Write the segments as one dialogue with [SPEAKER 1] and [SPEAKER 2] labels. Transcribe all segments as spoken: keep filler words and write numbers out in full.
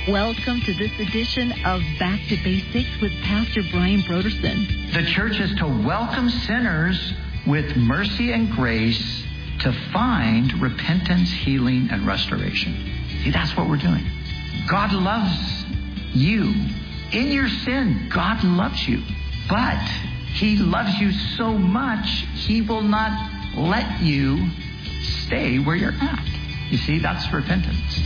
[SPEAKER 1] Welcome to this edition of Back to Basics with Pastor Brian Broderson.
[SPEAKER 2] The church is to welcome sinners with mercy and grace to find repentance, healing, and restoration. See, that's what we're doing. God loves you. In your sin, God loves you. But He loves you so much, He will not let you stay where you're at. You see, that's repentance.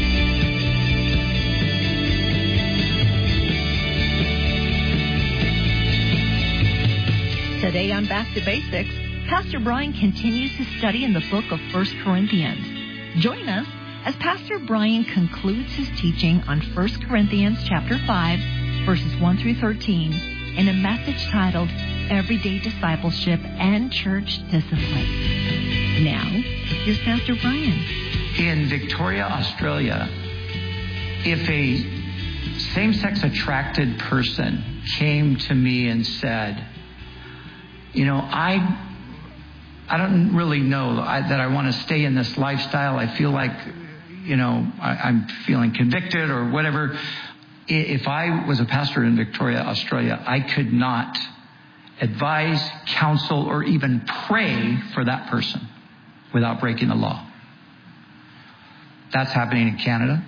[SPEAKER 1] Today on Back to Basics, Pastor Brian continues his study in the book of First Corinthians. Join us as Pastor Brian concludes his teaching on First Corinthians chapter five, verses one through thirteen, in a message titled Everyday Discipleship and Church Discipline. Now, here's Pastor Brian.
[SPEAKER 2] In Victoria, Australia, if a same-sex attracted person came to me and said, you know, I I don't really know I, that I want to stay in this lifestyle. I feel like, you know, I, I'm feeling convicted or whatever. If I was a pastor in Victoria, Australia, I could not advise, counsel, or even pray for that person without breaking the law. That's happening in Canada.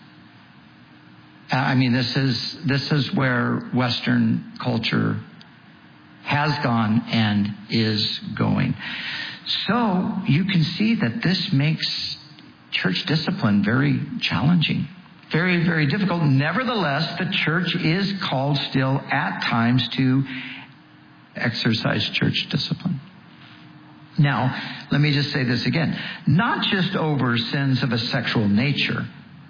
[SPEAKER 2] I mean, this is this is where Western culture has gone and is going. So you can see that this makes church discipline very challenging, very, very difficult. Nevertheless, the church is called still at times to exercise church discipline. Now, let me just say this again. Not just over sins of a sexual nature.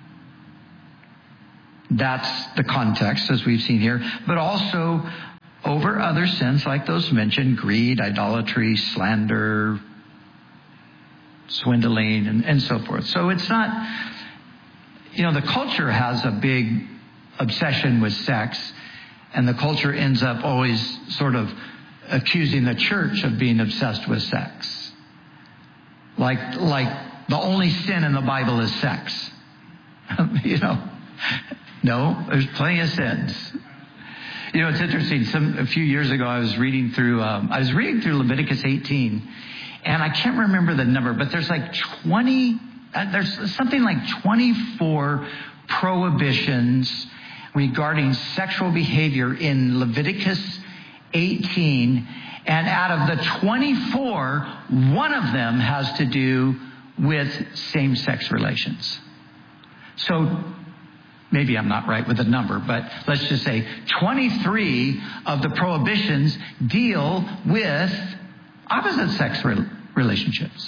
[SPEAKER 2] That's the context, as we've seen here, but also over other sins like those mentioned, greed, idolatry, slander, swindling, and, and so forth. So it's not, you know, the culture has a big obsession with sex, and the culture ends up always sort of accusing the church of being obsessed with sex. Like, like the only sin in the Bible is sex. You know, no, there's plenty of sins. You know, it's interesting. Some a few years ago, I was reading through. Um, I was reading through Leviticus eighteen, and I can't remember the number, but there's like twenty. Uh, there's something like twenty-four prohibitions regarding sexual behavior in Leviticus eighteen, and out of the twenty-four, one of them has to do with same-sex relations. So maybe I'm not right with the number, but let's just say twenty-three of the prohibitions deal with opposite sex re- relationships.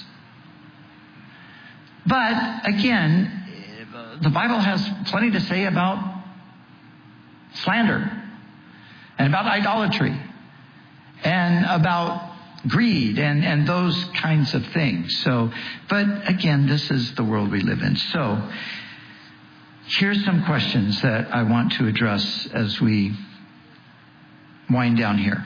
[SPEAKER 2] But again, the Bible has plenty to say about slander and about idolatry and about greed and, and those kinds of things. So, but again, this is the world we live in. So, here's some questions that I want to address as we wind down here.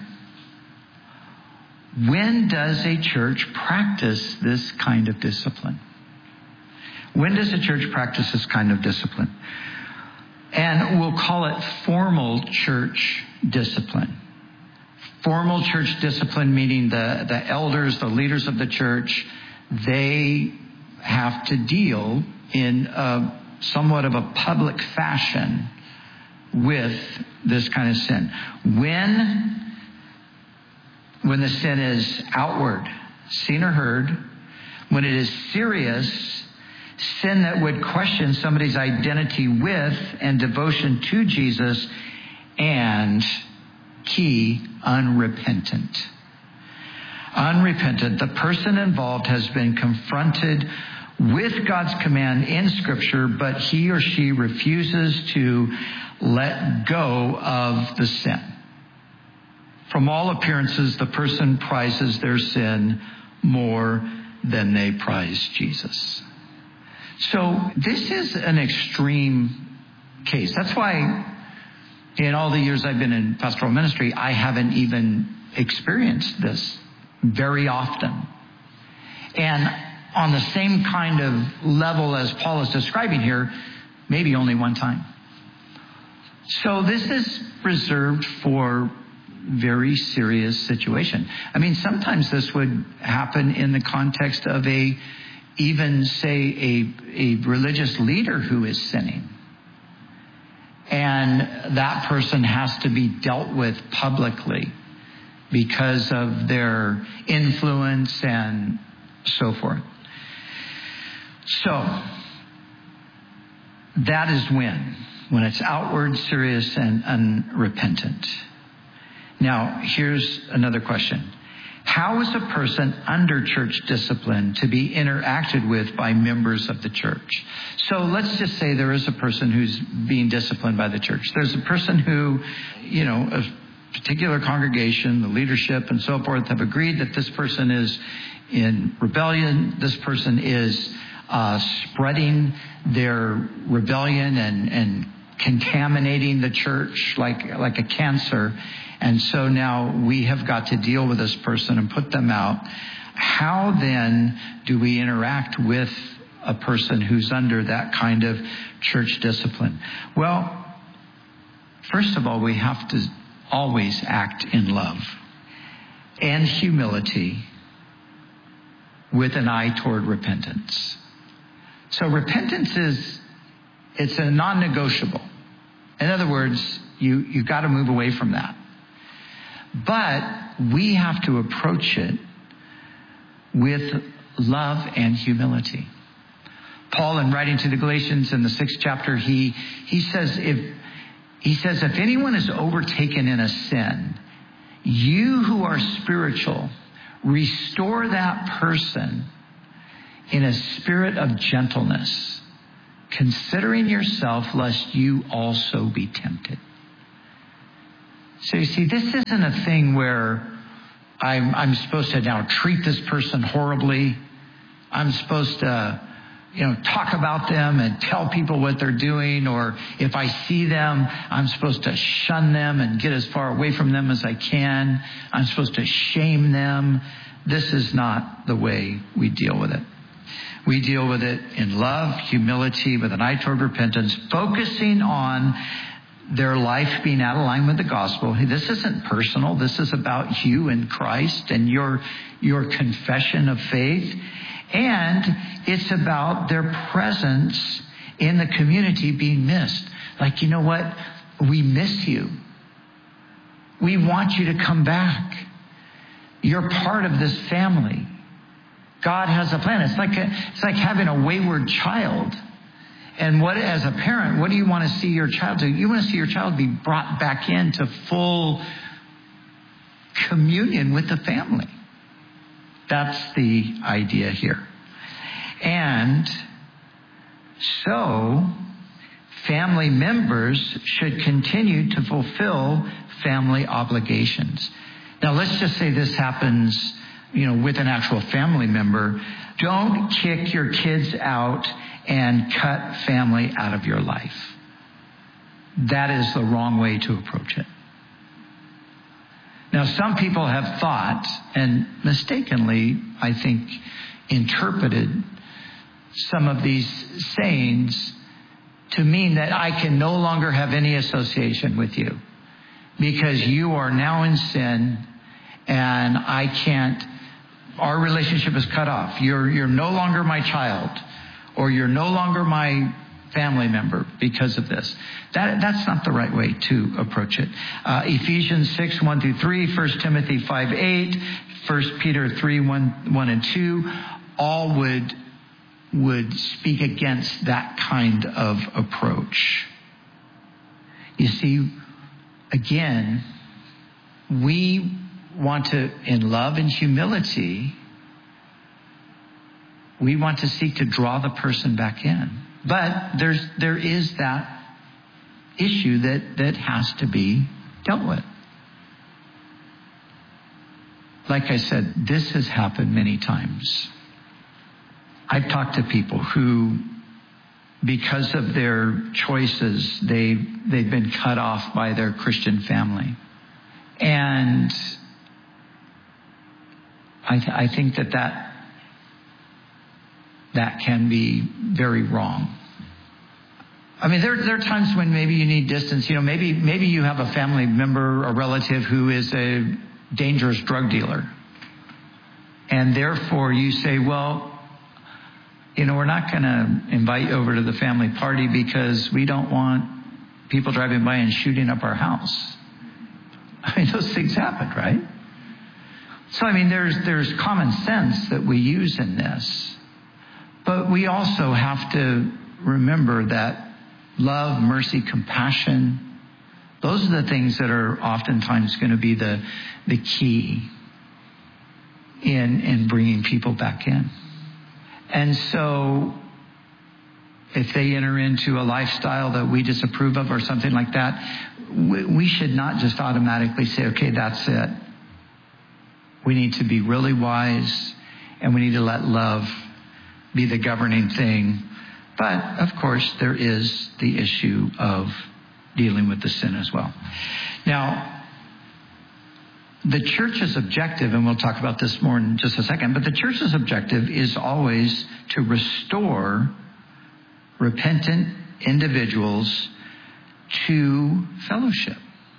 [SPEAKER 2] When does a church practice this kind of discipline? When does a church practice this kind of discipline? And we'll call it formal church discipline. Formal church discipline, meaning the, the elders, the leaders of the church, they have to deal in a somewhat of a public fashion with this kind of sin. When, when the sin is outward, seen or heard, when it is serious, sin that would question somebody's identity with and devotion to Jesus, and key, unrepentant. Unrepentant. The person involved has been confronted with God's command in Scripture, but he or she refuses to let go of the sin. From all appearances, the person prizes their sin more than they prize Jesus. So this is an extreme case. That's why in all the years I've been in pastoral ministry, I haven't even experienced this very often. And on the same kind of level as Paul is describing here, maybe only one time. So this is reserved for very serious situation. I mean, sometimes this would happen in the context of a, even say a, a religious leader who is sinning. And that person has to be dealt with publicly because of their influence and so forth. So, that is when, when it's outward, serious, and unrepentant. Now, here's another question. How is a person under church discipline to be interacted with by members of the church? So let's just say there is a person who's being disciplined by the church. There's a person who, you know, a particular congregation, the leadership and so forth have agreed that this person is in rebellion. This person is uh, spreading their rebellion and, and contaminating the church like, like a cancer. And so now we have got to deal with this person and put them out. How then do we interact with a person who's under that kind of church discipline? Well, first of all, we have to always act in love and humility with an eye toward repentance. So repentance is, it's a non-negotiable. In other words, you, you've got to move away from that. But we have to approach it with love and humility. Paul, in writing to the Galatians in the sixth chapter, he he says if he says if anyone is overtaken in a sin, you who are spiritual, restore that person in a spirit of gentleness, considering yourself, lest you also be tempted. So you see, this isn't a thing where I'm, I'm supposed to now treat this person horribly. I'm supposed to, you know, talk about them and tell people what they're doing. Or if I see them, I'm supposed to shun them and get as far away from them as I can. I'm supposed to shame them. This is not the way we deal with it. We deal with it in love, humility, with an eye toward repentance, focusing on their life being out of line with the gospel. This isn't personal. This is about you and Christ and your, your confession of faith. And it's about their presence in the community being missed. Like, you know what? We miss you. We want you to come back. You're part of this family. God has a plan. It's like a, it's like having a wayward child. And what, as a parent, what do you want to see your child do? You want to see your child be brought back into full communion with the family. That's the idea here. And so, family members should continue to fulfill family obligations. Now, let's just say this happens, you know, with an actual family member. Don't kick your kids out and cut family out of your life. That is the wrong way to approach it. Now, some people have thought, and mistakenly, I think, interpreted some of these sayings to mean that I can no longer have any association with you because you are now in sin and I can't, our relationship is cut off. You're, you're no longer my child, or you're no longer my family member because of this. That, that's not the right way to approach it. Uh, Ephesians six, one through three, First Timothy five, eight, First Peter three, one, one and two, all would, would speak against that kind of approach. You see, again, we want to, in love and humility, we want to seek to draw the person back in. But there's there is that issue that, that has to be dealt with. Like I said, this has happened many times. I've talked to people who, because of their choices, they they've been cut off by their Christian family. And I, th- I think that, that that can be very wrong. I mean, there, there are times when maybe you need distance. You know, maybe, maybe you have a family member, a relative who is a dangerous drug dealer. And therefore you say, well, you know, we're not going to invite you over to the family party because we don't want people driving by and shooting up our house. I mean, those things happen, right? So, I mean, there's, there's common sense that we use in this. But we also have to remember that love, mercy, compassion, those are the things that are oftentimes going to be the, the key in, in bringing people back in. And so if they enter into a lifestyle that we disapprove of or something like that, we, we should not just automatically say, okay, that's it. We need to be really wise, and we need to let love be the governing thing. But, of course, there is the issue of dealing with the sin as well. Now, the church's objective, and we'll talk about this more in just a second, but the church's objective is always to restore repentant individuals to fellowship.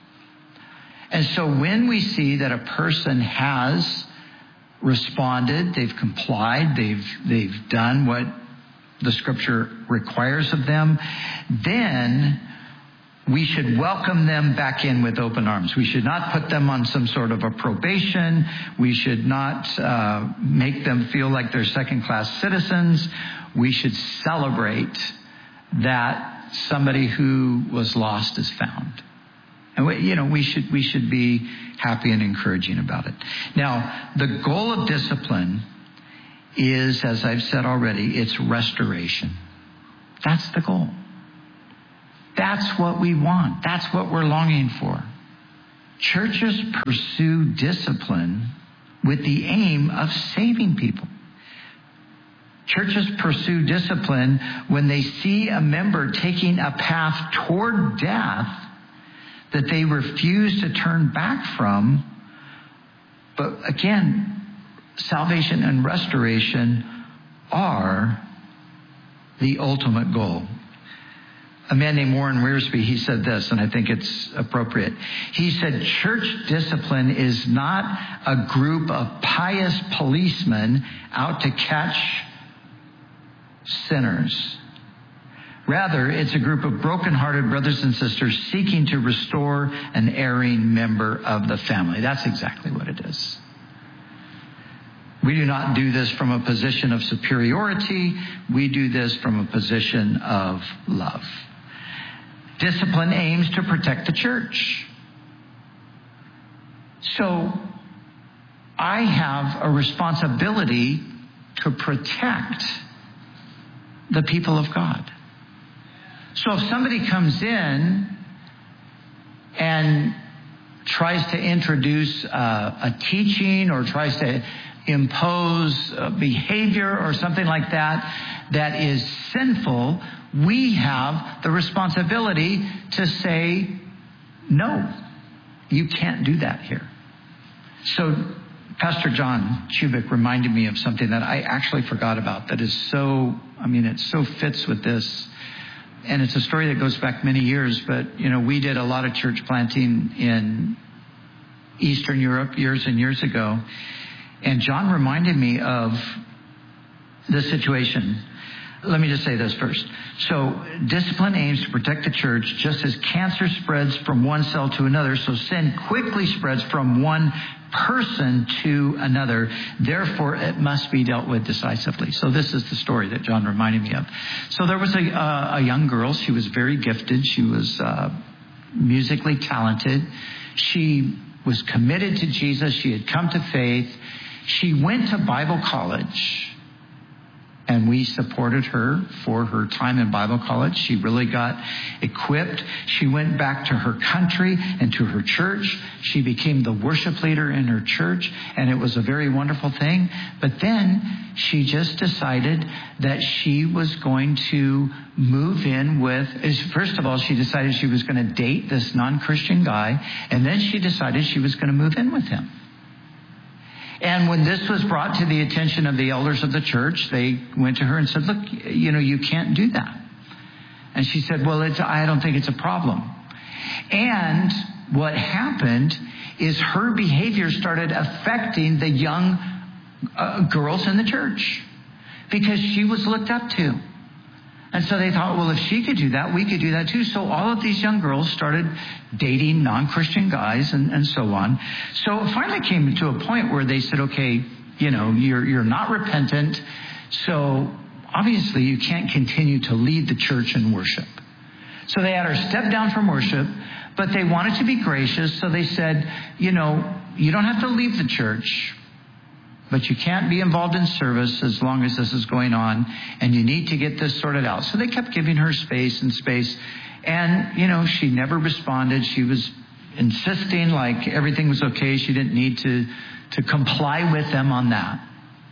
[SPEAKER 2] And so when we see that a person has responded, they've complied, they've they've done what the Scripture requires of them, then we should welcome them back in with open arms. We should not put them on some sort of a probation. We should not uh, make them feel like they're second-class citizens. We should celebrate that somebody who was lost is found. And we, you know, we should we should be happy and encouraging about it. Now, the goal of discipline is, as I've said already, it's restoration. That's the goal. That's what we want. That's what we're longing for. Churches pursue discipline with the aim of saving people. Churches pursue discipline when they see a member taking a path toward death that they refuse to turn back from. But again, salvation and restoration are the ultimate goal. A man named Warren Wiersbe, he said this, and I think it's appropriate. He said, church discipline is not a group of pious policemen out to catch sinners. Rather, it's a group of broken-hearted brothers and sisters seeking to restore an erring member of the family. That's exactly what it is. We do not do this from a position of superiority. We do this from a position of love. Discipline aims to protect the church. So I have a responsibility to protect the people of God. So if somebody comes in and tries to introduce uh, a teaching or tries to impose a behavior or something like that that is sinful, we have the responsibility to say, no, you can't do that here. So Pastor John Chubik reminded me of something that I actually forgot about that is so, I mean, it so fits with this. And it's a story that goes back many years, but, you know, we did a lot of church planting in Eastern Europe years and years ago. And John reminded me of this situation. Let me just say this first. So discipline aims to protect the church just as cancer spreads from one cell to another, so sin quickly spreads from one person to another. Therefore, it must be dealt with decisively. So this is the story that John reminded me of. So there was a, uh, a young girl. She was very gifted. She was uh, musically talented. She was committed to Jesus. She had come to faith. She went to Bible college. And we supported her for her time in Bible college. She really got equipped. She went back to her country and to her church. She became the worship leader in her church, and it was a very wonderful thing. But then she just decided that she was going to move in with, first of all, she decided she was going to date this non-Christian guy, and then she decided she was going to move in with him. And when this was brought to the attention of the elders of the church, they went to her and said, look, you know, you can't do that. And she said, well, it's, I don't think it's a problem. And what happened is her behavior started affecting the young uh, girls in the church because she was looked up to. And so they thought, well, if she could do that, we could do that too. So all of these young girls started dating non-Christian guys and, and so on. So it finally came to a point where they said, okay, you know, you're, you're not repentant. So obviously you can't continue to lead the church in worship. So they had her step down from worship, but they wanted to be gracious. So they said, you know, you don't have to leave the church, but you can't be involved in service as long as this is going on, and you need to get this sorted out. So they kept giving her space and space. And, you know, she never responded. She was insisting like everything was okay. She didn't need to, to comply with them on that.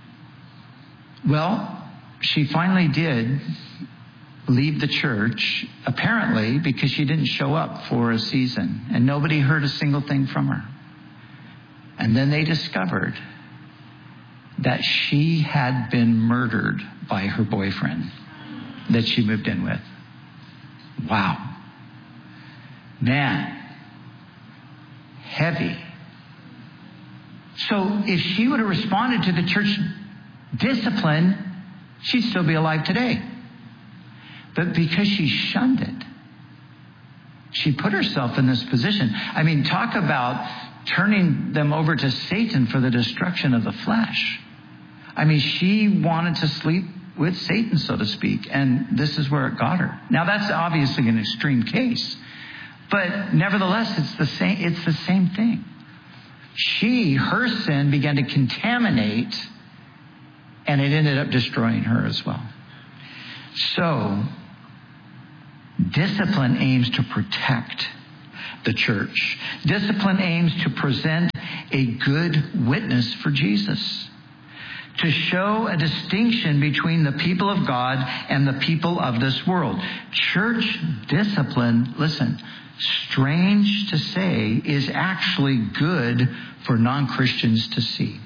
[SPEAKER 2] Well, she finally did leave the church, apparently because she didn't show up for a season, and nobody heard a single thing from her. And then they discovered that she had been murdered by her boyfriend that she moved in with. Wow. Man. Heavy. So if she would have responded to the church discipline, she'd still be alive today. But because she shunned it, she put herself in this position. I mean, talk about turning them over to Satan for the destruction of the flesh. I mean, she wanted to sleep with Satan, so to speak, and this is where it got her. Now, that's obviously an extreme case, but nevertheless, it's the same. It's the same thing. She, her sin began to contaminate, and it ended up destroying her as well. So, discipline aims to protect the church. Discipline aims to present a good witness for Jesus, to show a distinction between the people of God and the people of this world. Church discipline, listen, strange to say, is actually good for non-Christians to see.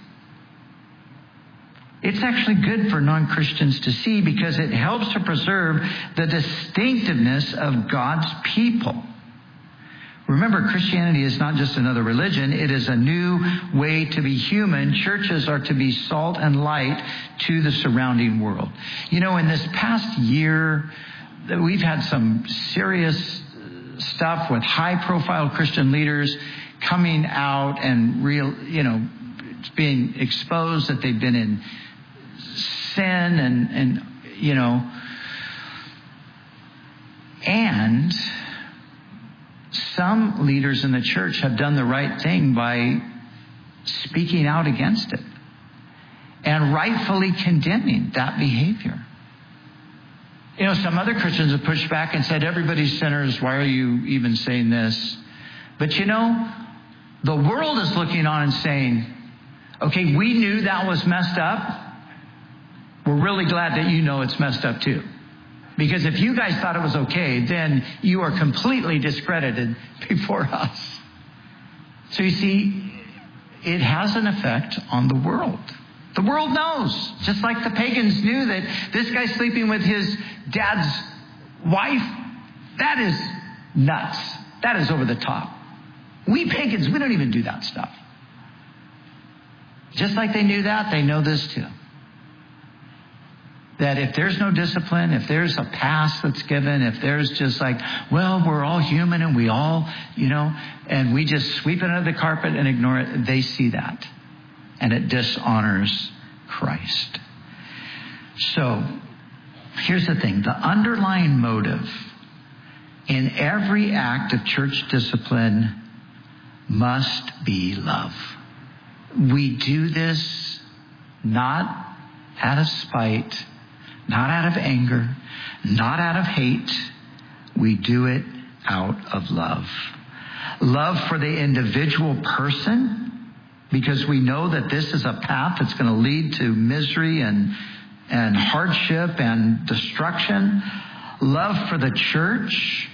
[SPEAKER 2] It's actually good for non-Christians to see because it helps to preserve the distinctiveness of God's people. Remember, Christianity is not just another religion. It is a new way to be human. Churches are to be salt and light to the surrounding world. You know, in this past year, we've had some serious stuff with high-profile Christian leaders coming out and real, you know, being exposed that they've been in sin and, and you know, and some leaders in the church have done the right thing by speaking out against it and rightfully condemning that behavior. You know, some other Christians have pushed back and said, everybody's sinners. Why are you even saying this? But you know, the world is looking on and saying, okay, we knew that was messed up. We're really glad that you know it's messed up too. Because if you guys thought it was okay, then you are completely discredited before us. So you see, it has an effect on the world. The world knows, just like the pagans knew that this guy sleeping with his dad's wife, that is nuts. That is over the top. We pagans, we don't even do that stuff. Just like they knew that, they know this too. That if there's no discipline, if there's a pass that's given, if there's just like, well, we're all human and we all, you know, and we just sweep it under the carpet and ignore it, they see that. And it dishonors Christ. So, here's the thing. The underlying motive in every act of church discipline must be love. We do this not out of spite, not out of anger, not out of hate. We do it out of love. Love for the individual person, because we know that this is a path that's going to lead to misery and, and hardship and destruction. Love for the church,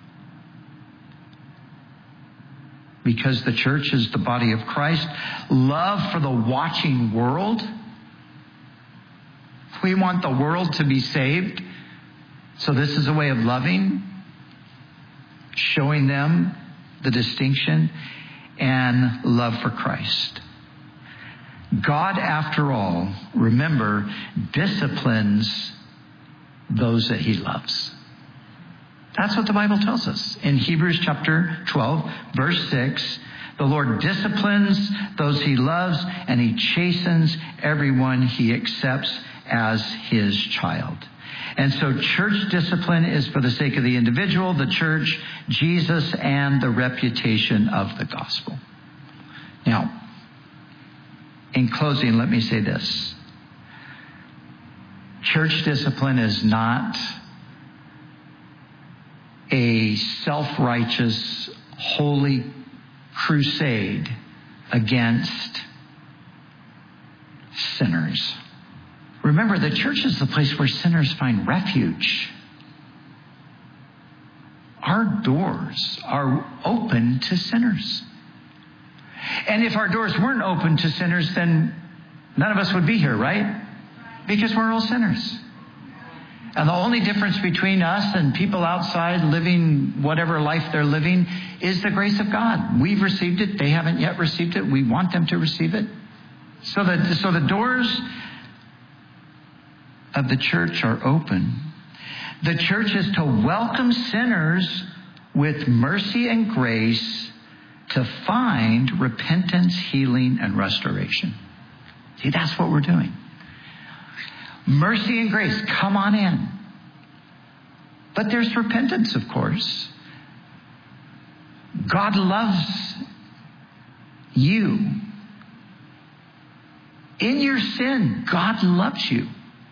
[SPEAKER 2] because the church is the body of Christ. Love for the watching world. We want the world to be saved. So this is a way of loving, showing them the distinction, and love for Christ. God, after all, remember, disciplines those that he loves. That's what the Bible tells us. In Hebrews chapter twelve, verse six, the Lord disciplines those he loves, and he chastens everyone he accepts as his child. And so church discipline is for the sake of the individual, the church, Jesus, and the reputation of the gospel. Now, in closing, let me say this. Church discipline is not a self-righteous, holy crusade against sinners. Remember, the church is the place where sinners find refuge. Our doors are open to sinners. And if our doors weren't open to sinners, then none of us would be here, right? Because we're all sinners. And the only difference between us and people outside living whatever life they're living is the grace of God. We've received it. They haven't yet received it. We want them to receive it. So the, so the doors of the church are open. The church is to welcome sinners with mercy and grace to find repentance, healing, and restoration. See, that's what we're doing. Mercy and grace, come on in. But there's repentance, of course. God loves you. In your sin, God loves you.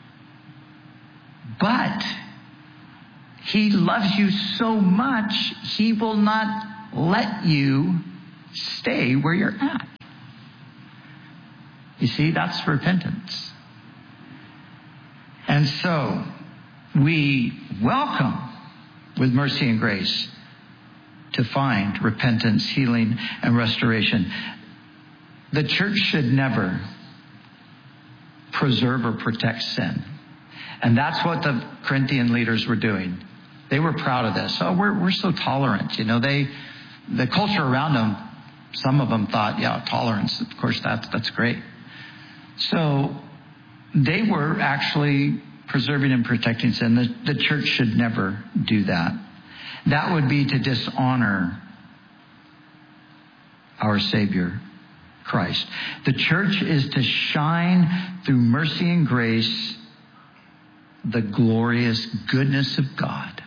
[SPEAKER 2] But he loves you so much, he will not let you stay where you're at. You see, that's repentance. And so we welcome with mercy and grace to find repentance, healing, and restoration. The church should never preserve or protect sin. And that's what the Corinthian leaders were doing. They were proud of this. Oh, we're we're so tolerant. You know, they the culture around them, some of them thought, yeah, tolerance, of course, that's that's great. So they were actually preserving and protecting sin. The, the church should never do that. That would be to dishonor our Savior, Christ. The church is to shine through mercy and grace the glorious goodness of God,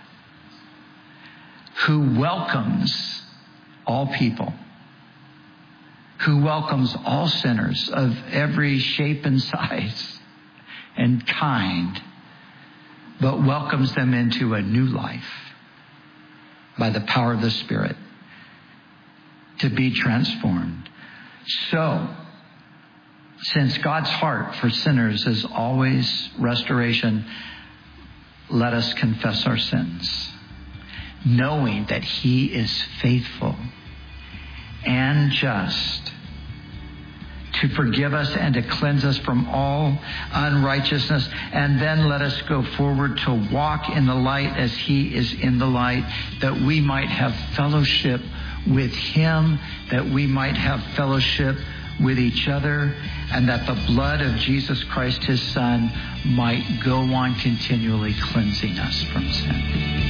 [SPEAKER 2] who welcomes all people, who welcomes all sinners of every shape and size and kind, but welcomes them into a new life by the power of the Spirit to be transformed. So, since God's heart for sinners is always restoration, let us confess our sins, knowing that he is faithful and just to forgive us and to cleanse us from all unrighteousness. And then let us go forward to walk in the light as he is in the light, that we might have fellowship with him, that we might have fellowship with each other, and that the blood of Jesus Christ, his Son, might go on continually cleansing us from sin.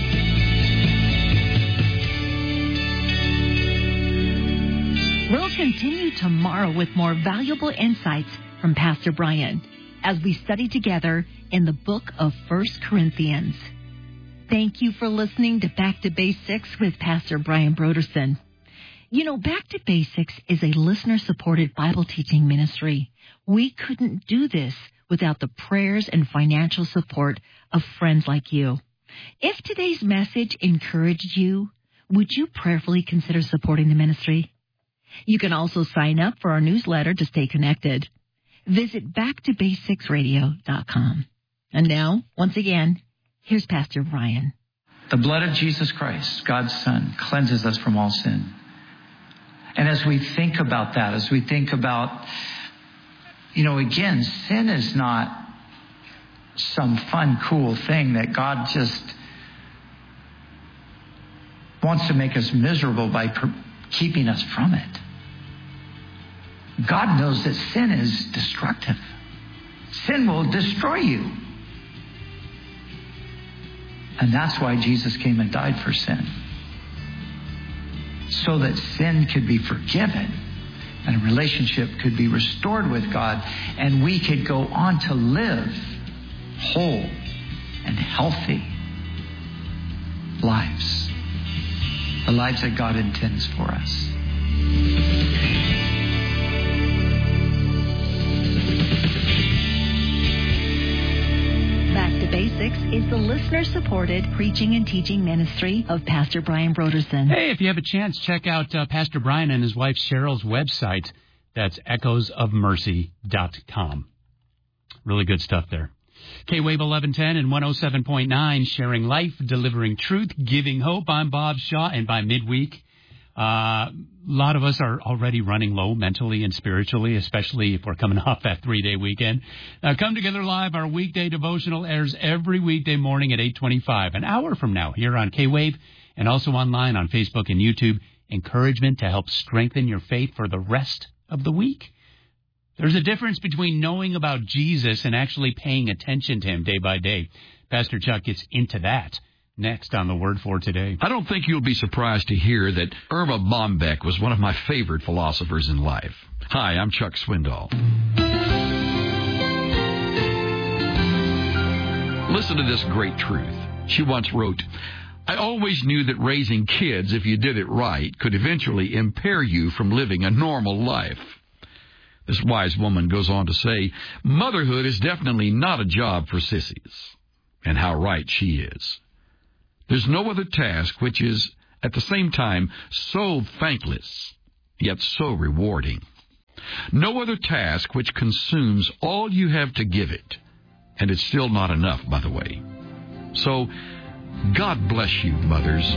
[SPEAKER 1] We'll continue tomorrow with more valuable insights from Pastor Brian as we study together in the book of First Corinthians. Thank you for listening to Back to Basics with Pastor Brian Broderson. You know, Back to Basics is a listener-supported Bible teaching ministry. We couldn't do this without the prayers and financial support of friends like you. If today's message encouraged you, would you prayerfully consider supporting the ministry? You can also sign up for our newsletter to stay connected. Visit back to basics radio dot com. And now, once again, here's Pastor Brian.
[SPEAKER 2] The blood of Jesus Christ, God's Son, cleanses us from all sin. And as we think about that, as we think about, you know, again, sin is not some fun, cool thing that God just wants to make us miserable by per- keeping us from it. God knows that sin is destructive. Sin will destroy you. And that's why Jesus came and died for sin. So that sin could be forgiven and a relationship could be restored with God, and we could go on to live whole and healthy lives. The lives that God intends for us.
[SPEAKER 1] Back to Basics is the listener-supported preaching and teaching ministry of Pastor Brian Brodersen.
[SPEAKER 3] Hey, if you have a chance, check out uh, Pastor Brian and his wife Cheryl's website. That's echoes of mercy dot com. Really good stuff there. K-Wave eleven ten and one oh seven point nine, sharing life, delivering truth, giving hope. I'm Bob Shaw, and by midweek, uh, a lot of us are already running low mentally and spiritually, especially if we're coming off that three-day weekend. Uh, Come Together Live, our weekday devotional, airs every weekday morning at eight twenty-five, an hour from now, here on K-Wave, and also online on Facebook and YouTube. Encouragement to help strengthen your faith for the rest of the week. There's a difference between knowing about Jesus and actually paying attention to him day by day. Pastor Chuck gets into that next on the Word for Today.
[SPEAKER 4] I don't think you'll be surprised to hear that Erma Bombeck was one of my favorite philosophers in life. Hi, I'm Chuck Swindoll. Listen to this great truth. She once wrote, I always knew that raising kids, if you did it right, could eventually impair you from living a normal life. This wise woman goes on to say, motherhood is definitely not a job for sissies. And how right she is. There's no other task which is, at the same time, so thankless, yet so rewarding. No other task which consumes all you have to give it. And it's still not enough, by the way. So, God bless you, mothers.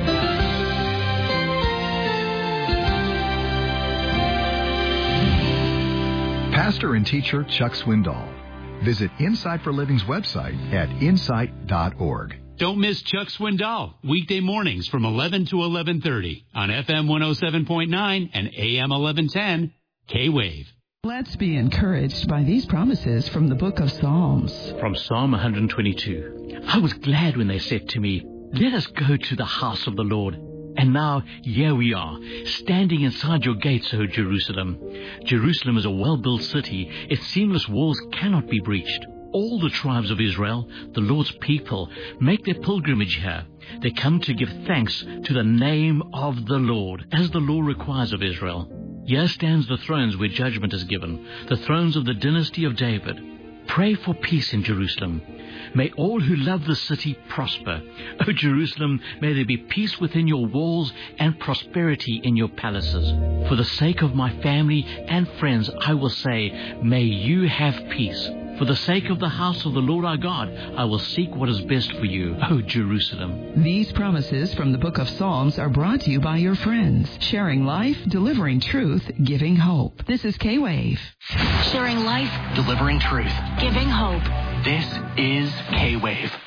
[SPEAKER 5] Pastor and teacher Chuck Swindoll. Visit Insight for Living's website at insight dot org.
[SPEAKER 3] Don't miss Chuck Swindoll, weekday mornings from eleven to eleven thirty on F M one oh seven point nine and A M eleven ten, K-Wave.
[SPEAKER 6] Let's be encouraged by these promises from the book of Psalms.
[SPEAKER 7] From Psalm one twenty-two. I was glad when they said to me, let us go to the house of the Lord. And now, here we are, standing inside your gates, O Jerusalem. Jerusalem is a well-built city. Its seamless walls cannot be breached. All the tribes of Israel, the Lord's people, make their pilgrimage here. They come to give thanks to the name of the Lord, as the law requires of Israel. Here stands the thrones where judgment is given, the thrones of the dynasty of David. Pray for peace in Jerusalem. May all who love the city prosper. O Jerusalem, may there be peace within your walls and prosperity in your palaces. For the sake of my family and friends, I will say, may you have peace. For the sake of the house of the Lord our God, I will seek what is best for you, O Jerusalem.
[SPEAKER 6] These promises from the book of Psalms are brought to you by your friends, sharing life, delivering truth, giving hope. This is K-Wave.
[SPEAKER 8] Sharing life,
[SPEAKER 9] delivering truth,
[SPEAKER 8] giving hope.
[SPEAKER 9] This is K-Wave.